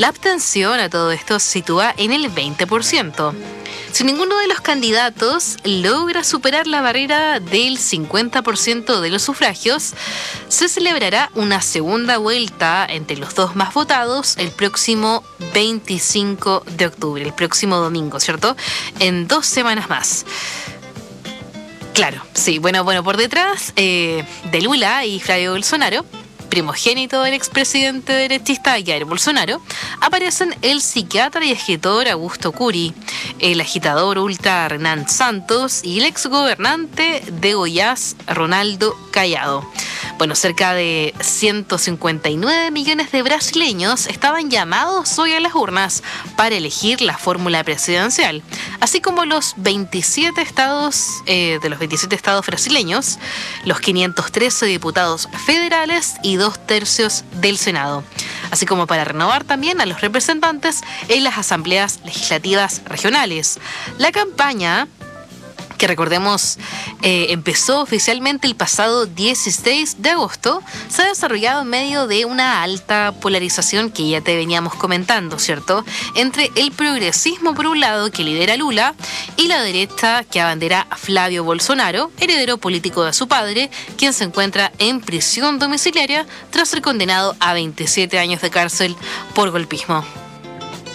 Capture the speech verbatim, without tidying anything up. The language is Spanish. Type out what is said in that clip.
La abstención a todo esto se sitúa en el veinte por ciento. Si ninguno de los candidatos logra superar la barrera del cincuenta por ciento de los sufragios, se celebrará una segunda vuelta entre los dos más votados el próximo veinticinco de octubre, el próximo domingo, ¿cierto? En dos semanas más. Claro, sí, bueno, bueno, por detrás eh, de Lula y Flavio Bolsonaro, primogénito del expresidente derechista Jair Bolsonaro, aparecen el psiquiatra y escritor Augusto Curi, el agitador ultra Renan Santos y el exgobernante de Goiás, Ronaldo Caiado. Bueno, cerca de ciento cincuenta y nueve millones de brasileños estaban llamados hoy a las urnas para elegir la fórmula presidencial, así como los veintisiete estados eh, de los veintisiete estados brasileños, los quinientos trece diputados federales y dos tercios del Senado, así como para renovar también a los representantes en las asambleas legislativas regionales. La campaña, que recordemos eh, empezó oficialmente el pasado dieciséis de agosto, se ha desarrollado en medio de una alta polarización que ya te veníamos comentando, ¿cierto? Entre el progresismo por un lado, que lidera Lula, y la derecha que abandera a Flavio Bolsonaro, heredero político de su padre, quien se encuentra en prisión domiciliaria tras ser condenado a veintisiete años de cárcel por golpismo.